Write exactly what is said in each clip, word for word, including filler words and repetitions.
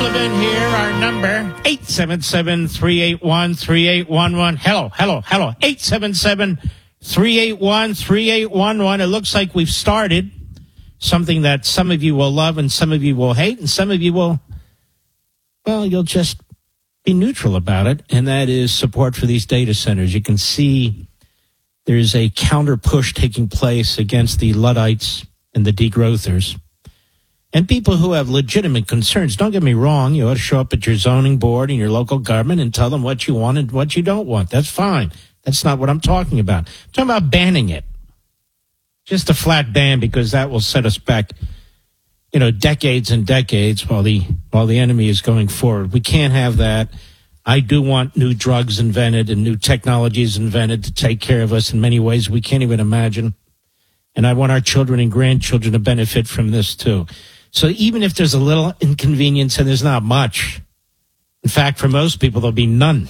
Levin here. Our number, eight seven seven, three eight one, three eight one one. Hello, hello, hello. eight seven seven, three eight one, three eight one one. It looks like we've started something that some of you will love and some of you will hate, and some of you will, well, you'll just be neutral about it, and that is support for these data centers. You can see there's a counter push taking place against the Luddites and the degrowthers. And people who have legitimate concerns, don't get me wrong, you ought to show up at your zoning board and your local government and tell them what you want and what you don't want. That's fine. That's not what I'm talking about. I'm talking about banning it. Just a flat ban, because that will set us back, you know, decades and decades while the while the enemy is going forward. We can't have that. I do want new drugs invented and new technologies invented to take care of us in many ways we can't even imagine. And I want our children and grandchildren to benefit from this too. So even if there's a little inconvenience, and there's not much, in fact, for most people, there'll be none.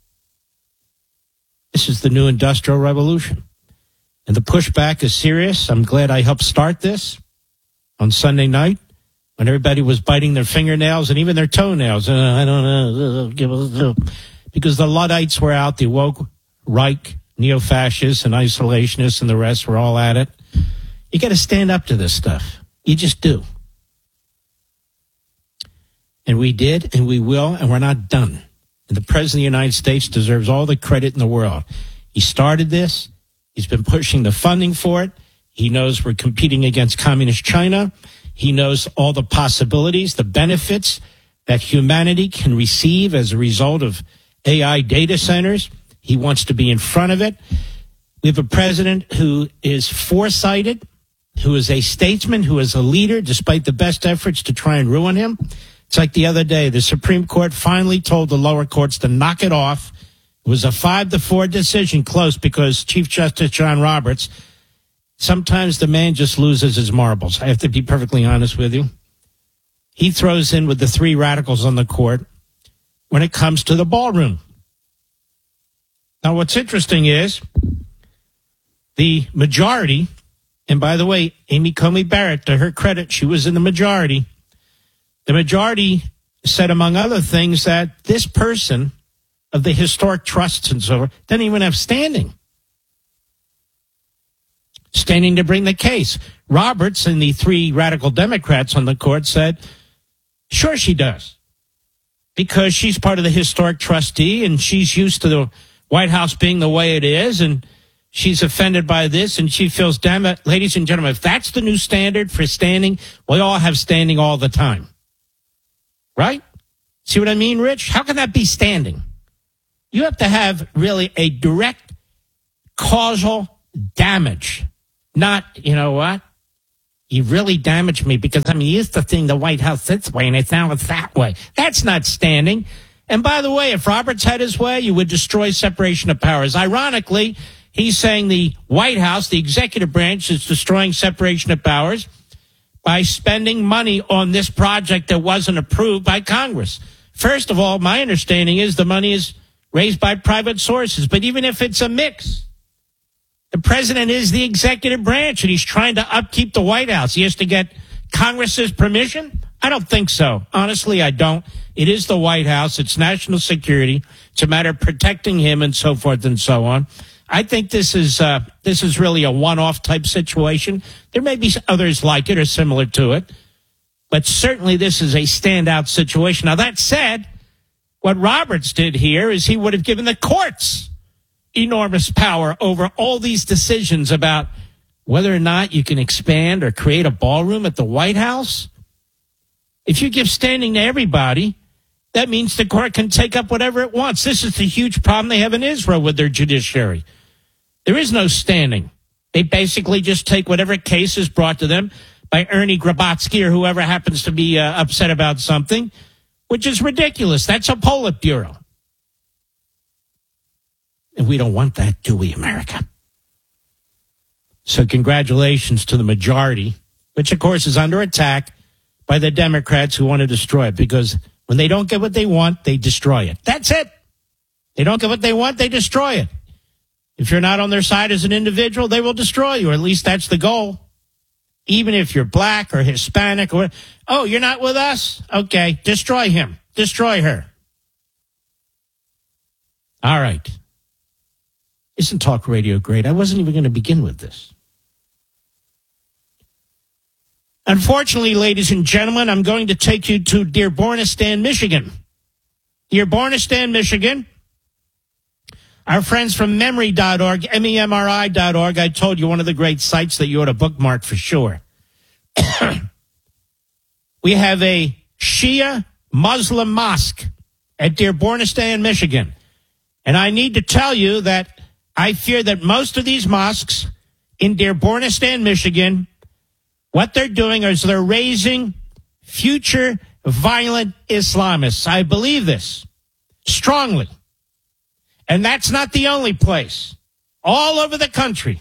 This is the new industrial revolution. And the pushback is serious. I'm glad I helped start this on Sunday night when everybody was biting their fingernails and even their toenails. Uh, I don't know. Because the Luddites were out, the woke, Reich, neo-fascists and isolationists and the rest were all at it. You got to stand up to this stuff. You just do. And we did, and we will, and we're not done. And the President of the United States deserves all the credit in the world. He started this. He's been pushing the funding for it. He knows we're competing against communist China. He knows all the possibilities, the benefits that humanity can receive as a result of A I data centers. He wants to be in front of it. We have a president who is foresighted, who is a statesman, who is a leader, despite the best efforts to try and ruin him. It's like the other day, the Supreme Court finally told the lower courts to knock it off. It was a five to four decision, close, because Chief Justice John Roberts, sometimes the man just loses his marbles. I have to be perfectly honest with you. He throws in with the three radicals on the court when it comes to the ballroom. Now, what's interesting is the majority, and by the way, Amy Coney Barrett, to her credit, she was in the majority. The majority said, among other things, that this person of the historic trusts and so forth doesn't even have standing. Standing to bring the case. Roberts and the three radical Democrats on the court said, sure she does. Because she's part of the historic trustee and she's used to the White House being the way it is, and she's offended by this, and she feels, damn it, ladies and gentlemen, if that's the new standard for standing, we all have standing all the time. Right? See what I mean, Rich? How can that be standing? You have to have really a direct causal damage. Not, you know what? You really damaged me because I'm used to seeing the White House this way and it's now it's that way. That's not standing. And by the way, if Roberts had his way, you would destroy separation of powers. Ironically, he's saying the White House, the executive branch, is destroying separation of powers by spending money on this project that wasn't approved by Congress. First of all, my understanding is the money is raised by private sources. But even if it's a mix, the president is the executive branch, and he's trying to upkeep the White House. He has to get Congress's permission? I don't think so. Honestly, I don't. It is the White House. It's national security. It's a matter of protecting him and so forth and so on. I think this is uh, this is really a one-off type situation. There may be others like it or similar to it, but certainly this is a standout situation. Now, that said, what Roberts did here is he would have given the courts enormous power over all these decisions about whether or not you can expand or create a ballroom at the White House. If you give standing to everybody, that means the court can take up whatever it wants. This is the huge problem they have in Israel with their judiciary. There is no standing. They basically just take whatever case is brought to them by Ernie Grabatsky or whoever happens to be uh, upset about something, which is ridiculous. That's a Politburo. And we don't want that, do we, America? So congratulations to the majority, which, of course, is under attack by the Democrats who want to destroy it, because when they don't get what they want, they destroy it. That's it. They don't get what they want, they destroy it. If you're not on their side as an individual, they will destroy you, or at least that's the goal. even if you're black or Hispanic or, oh, you're not with us? Okay, destroy him. Destroy her. All right. Isn't talk radio great? I wasn't even going to begin with this. Unfortunately, ladies and gentlemen, I'm going to take you to Dearbornistan, Michigan. Dearbornistan, Michigan. Our friends from memory dot org, M E M R I dot org, I told you one of the great sites that you ought to bookmark for sure. We have a Shia Muslim mosque at Dearbornistan, Michigan. And I need to tell you that I fear that most of these mosques in Dearbornistan, Michigan, what they're doing is they're raising future violent Islamists. I believe this strongly. And that's not the only place. All over the country.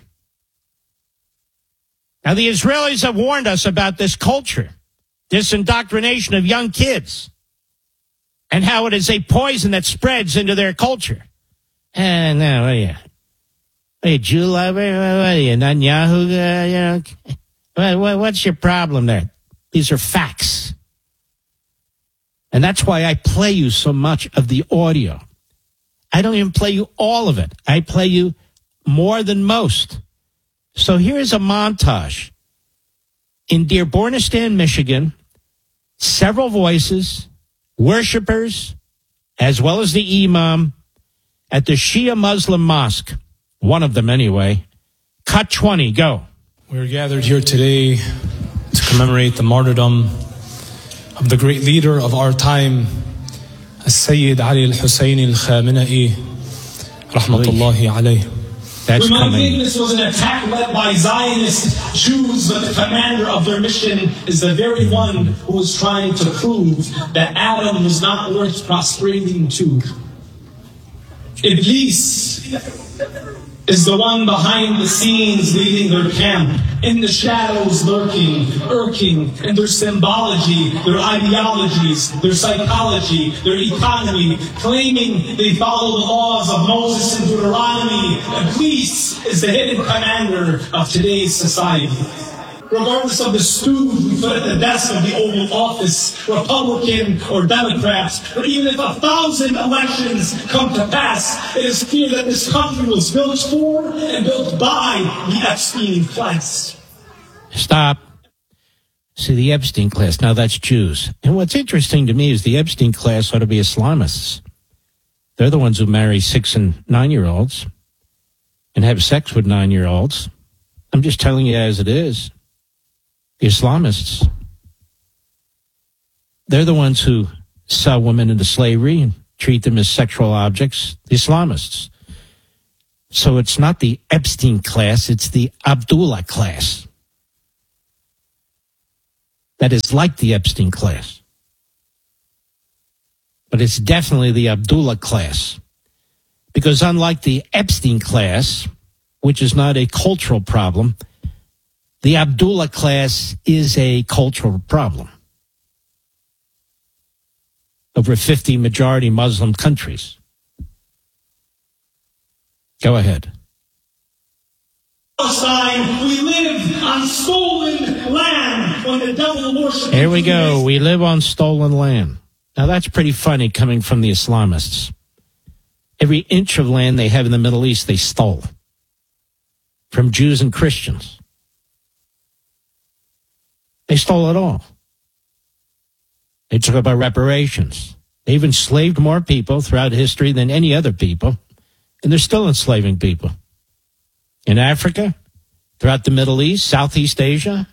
Now, the Israelis have warned us about this culture, this indoctrination of young kids, and how it is a poison that spreads into their culture. And now, what are you? What are you, Jew lover? What are you, Netanyahu? Uh, you know, what, what's your problem there? These are facts. And that's why I play you so much of the audio. I don't even play you all of it. I play you more than most. So here's a montage. In Dearbornistan, Michigan, several voices, worshipers, as well as the imam at the Shia Muslim mosque, one of them anyway. Cut twenty, go. We're gathered here today to commemorate the martyrdom of the great leader of our time, Sayyid Ali al-Hussein al-Khamenei, rahmatullahi alayh. That's we might coming. think this was an attack led by Zionist Jews, but the commander of their mission is the very one who was trying to prove that Adam was not worth prostrating to. Iblis is the one behind the scenes leading their camp, in the shadows lurking, irking, in their symbology, their ideologies, their psychology, their economy, claiming they follow the laws of Moses and Deuteronomy. Iblis is the hidden commander of today's society. Regardless of the stooge we put at the desk of the Oval Office, Republican or Democrat, or even if a thousand elections come to pass, it is clear that this country was built for and built by the Epstein class. Stop. See, the Epstein class, now that's Jews. And what's interesting to me is the Epstein class ought to be Islamists. They're the ones who marry six and nine-year-olds and have sex with nine-year-olds. I'm just telling you as it is. The Islamists, they're the ones who sell women into slavery and treat them as sexual objects, the Islamists. So it's not the Epstein class, it's the Abdullah class. That is like the Epstein class. But it's definitely the Abdullah class. Because unlike the Epstein class, which is not a cultural problem, the Abdullah class is a cultural problem. Over fifty majority Muslim countries. Go ahead. Palestine, we live on stolen land when the devil worships. Here we go. We live on stolen land. Now that's pretty funny coming from the Islamists. Every inch of land they have in the Middle East, they stole from Jews and Christians. They stole it all. They took about reparations. They've enslaved more people throughout history than any other people, and they're still enslaving people. In Africa, throughout the Middle East, Southeast Asia.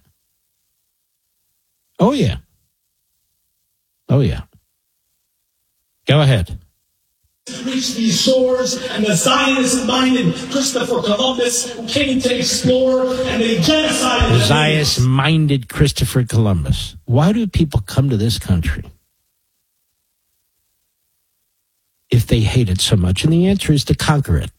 Oh, yeah. Oh, yeah. Go ahead. Reached these shores, and the Zionist-minded Christopher Columbus who came to explore, and they genocided the Zionist-minded Christopher Columbus. Why do people come to this country if they hate it so much? And the answer is to conquer it.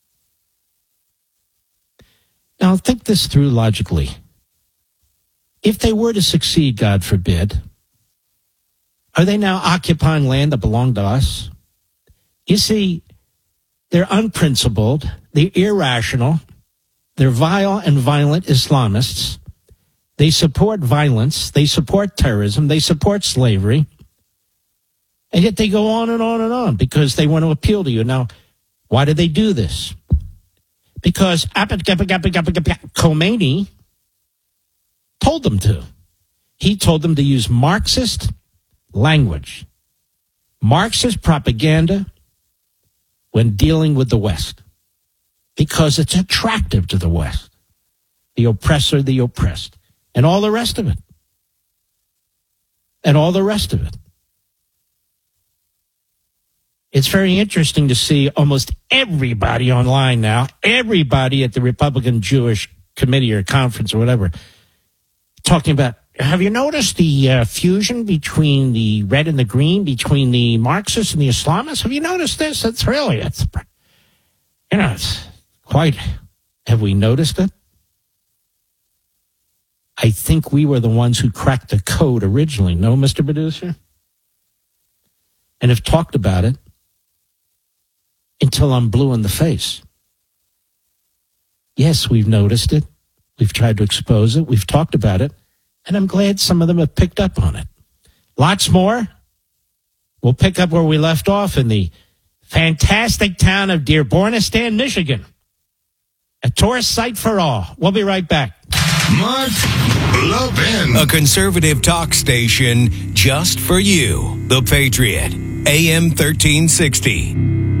Now, think this through logically. If they were to succeed, God forbid, are they now occupying land that belonged to us? You see, they're unprincipled, they're irrational, they're vile and violent Islamists. They support violence. They support terrorism. They support slavery. And yet they go on and on and on because they want to appeal to you. Now, why do they do this? Because Khomeini told them to. He told them to use Marxist language, Marxist propaganda when dealing with the West, because it's attractive to the West, the oppressor, the oppressed, and all the rest of it. And all the rest of it. It's very interesting to see almost everybody online now, everybody at the Republican Jewish Committee or conference or whatever, talking about, have you noticed the uh, fusion between the red and the green, between the Marxists and the Islamists? Have you noticed this? It's really, it's, you know, it's quite, have we noticed it? I think we were the ones who cracked the code originally, no, Mister Producer? And have talked about it until I'm blue in the face. Yes, we've noticed it. We've tried to expose it. We've talked about it. And I'm glad some of them have picked up on it. Lots more. We'll pick up where we left off in the fantastic town of Dearbornistan, Michigan. A tourist site for all. We'll be right back. Mark Levin. A conservative talk station just for you. The Patriot. A M thirteen sixty.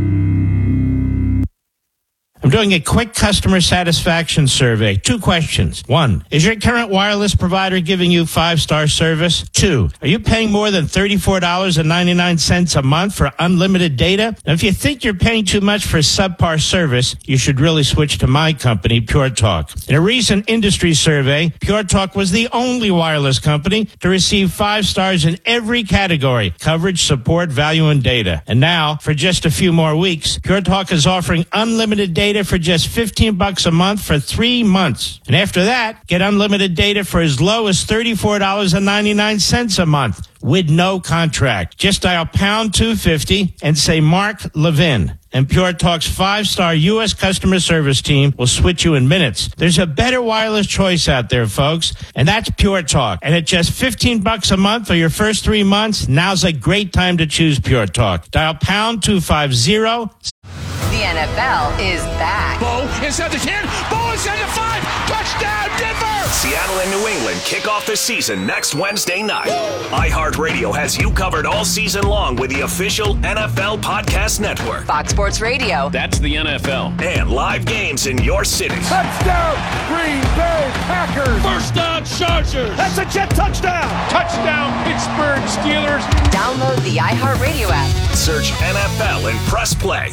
I'm doing a quick customer satisfaction survey. Two questions. One, is your current wireless provider giving you five-star service? Two, are you paying more than thirty-four dollars and ninety-nine cents a month for unlimited data? Now, if you think you're paying too much for subpar service, you should really switch to my company, Pure Talk. In a recent industry survey, Pure Talk was the only wireless company to receive five stars in every category: coverage, support, value, and data. And now, for just a few more weeks, Pure Talk is offering unlimited data for just fifteen bucks a month for three months. And after that, get unlimited data for as low as thirty-four dollars and ninety-nine cents a month with no contract. Just dial pound two fifty and say Mark Levin. And Pure Talk's five-star U S customer service team will switch you in minutes. There's a better wireless choice out there, folks, and that's Pure Talk. And at just fifteen bucks a month for your first three months, now's a great time to choose Pure Talk. Dial pound two fifty. The N F L is back. Bo inside the ten. Bo inside the five. Touchdown, Denver! Seattle and New England kick off the season next Wednesday night. iHeartRadio has you covered all season long with the official N F L Podcast Network. Fox Sports Radio. That's the N F L. And live games in your city. Touchdown, Green Bay Packers. First down, Chargers. That's a Jet touchdown. Touchdown, Pittsburgh Steelers. Download the iHeartRadio app. Search N F L and press play.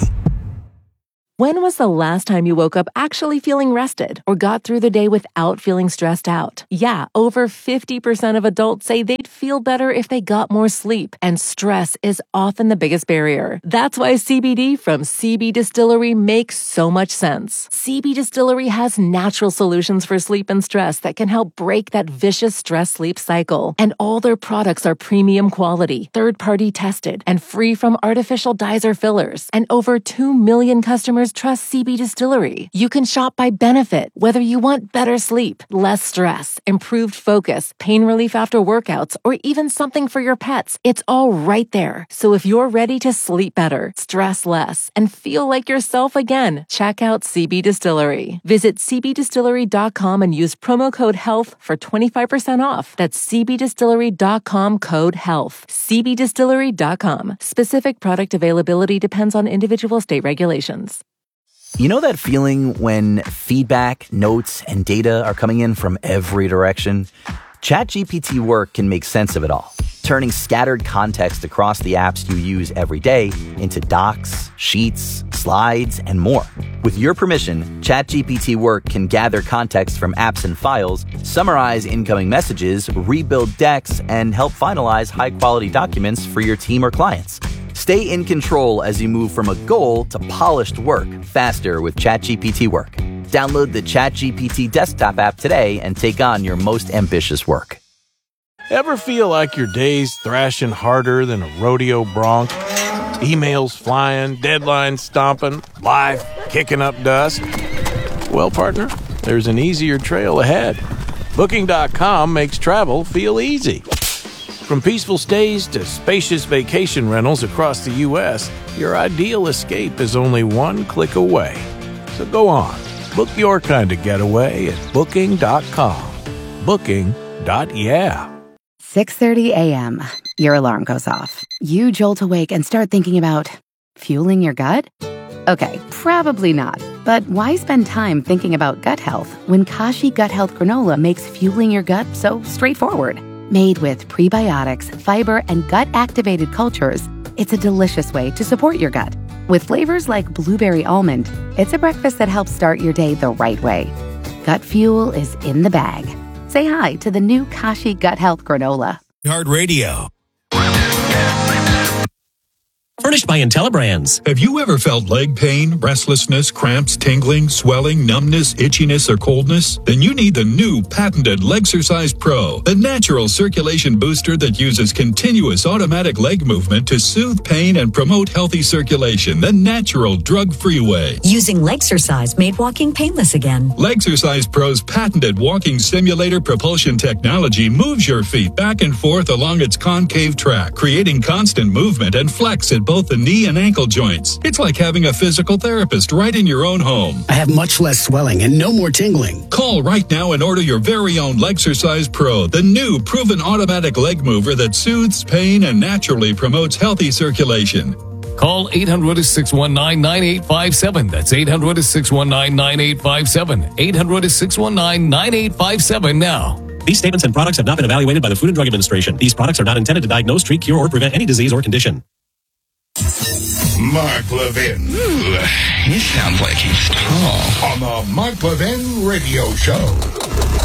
When was the last time you woke up actually feeling rested or got through the day without feeling stressed out? Yeah, over fifty percent of adults say they'd feel better if they got more sleep, and stress is often the biggest barrier. That's why C B D from C B Distillery makes so much sense. C B Distillery has natural solutions for sleep and stress that can help break that vicious stress-sleep cycle. And all their products are premium quality, third-party tested, and free from artificial dyes or fillers. And over two million customers trust C B Distillery. You can shop by benefit, whether you want better sleep, less stress, improved focus, pain relief after workouts, or even something for your pets. It's all right there. So if you're ready to sleep better, stress less, and feel like yourself again, check out C B Distillery. Visit c b distillery dot com and use promo code HEALTH for twenty-five percent off. That's c b distillery dot com code HEALTH. c b distillery dot com. Specific product availability depends on individual state regulations. You know that feeling when feedback, notes, and data are coming in from every direction? ChatGPT Work can make sense of it all, turning scattered context across the apps you use every day into docs, sheets, slides, and more. With your permission, ChatGPT Work can gather context from apps and files, summarize incoming messages, rebuild decks, and help finalize high-quality documents for your team or clients. Stay in control as you move from a goal to polished work faster with ChatGPT Work. Download the ChatGPT desktop app today and take on your most ambitious work. Ever feel like your day's thrashing harder than a rodeo bronc? Emails flying, deadlines stomping, life kicking up dust? Well, partner, there's an easier trail ahead. Booking dot com makes travel feel easy. From peaceful stays to spacious vacation rentals across the U S, your ideal escape is only one click away. So go on, book your kind of getaway at Booking dot com. Booking. Yeah. six thirty a.m. Your alarm goes off. You jolt awake and start thinking about fueling your gut? Okay, probably not. But why spend time thinking about gut health when Kashi Gut Health Granola makes fueling your gut so straightforward? Made with prebiotics, fiber, and gut-activated cultures, it's a delicious way to support your gut. With flavors like blueberry almond, it's a breakfast that helps start your day the right way. Gut fuel is in the bag. Say hi to the new Kashi Gut Health Granola. Heart Radio. Furnished by IntelliBrands. Have you ever felt leg pain, restlessness, cramps, tingling, swelling, numbness, itchiness, or coldness? Then you need the new patented Legsercise Pro, the natural circulation booster that uses continuous automatic leg movement to soothe pain and promote healthy circulation the natural drug-free way. Using Legsercise made walking painless again. Legsercise Pro's patented walking simulator propulsion technology moves your feet back and forth along its concave track, creating constant movement and flex at both the knee and ankle joints. It's like having a physical therapist right in your own home. I have much less swelling and no more tingling. Call right now and order your very own Legsercise Pro, the new proven automatic leg mover that soothes pain and naturally promotes healthy circulation. Call eight hundred, six one nine, nine eight five seven. That's eight hundred, six one nine, nine eight five seven. eight hundred, six one nine, nine eight five seven now. These statements and products have not been evaluated by the Food and Drug Administration. These products are not intended to diagnose, treat, cure, or prevent any disease or condition. Mark Levin. Ooh, he sounds like he's tall. On the Mark Levin Radio Show.